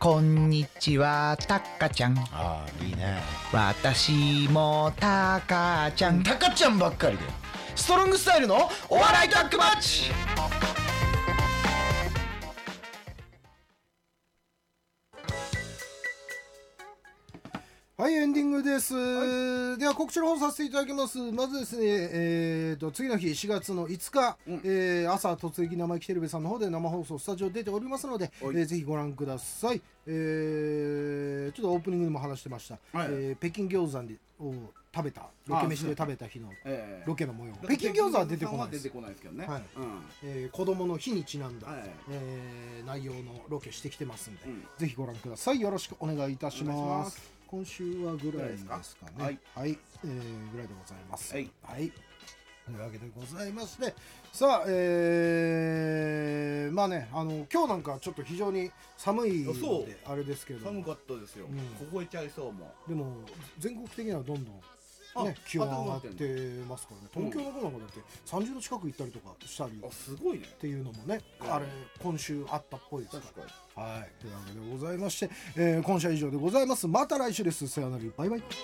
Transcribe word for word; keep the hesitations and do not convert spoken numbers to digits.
こんにちはたかちゃん。 ああいいね。 私もたかちゃん。 たかちゃんばっかりでストロングスタイルのお笑いタッグマッチ。 はい、エンディングです、はい、では告知の方させていただきます。まずですね、えー、と次の日しがつのいつか、うんえー、朝突撃生意気テレビさんの方で生放送スタジオ出ておりますので、えー、ぜひご覧ください。えー、ちょっとオープニングでも話してました、はいえー、北京餃子を食べたロケ飯で食べた日のロケの模様、北京餃子は出てこないです。出てこないですけどね、はいうんえー、子供の日にちなんだ、はいえー、内容のロケしてきてますんで、うん、ぜひご覧ください。よろしくお願いいたします。今週はぐらいですかね。はい、はい、えー、ぐらいでございます。はい、はい、というわけでございまして、さあ、えー、まあね、あの今日なんかちょっと非常に寒いのであれですけど、 寒かったですよ。うん、凍えちゃいそうも。 でも全国的にはどんどんね、気温上がってますからね。東京の方なんかだってさんじゅうど近く行ったりとかしたり、 あすごいねっていうのもね、あれ今週あったっぽいですから。はい、というわけでございまして、えー、今週は以上でございます。また来週です。さよなら、バイバイ。